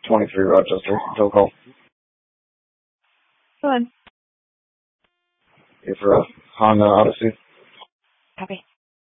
23 Rochester. Joe call. Go on. It's for a Honda Odyssey. Copy.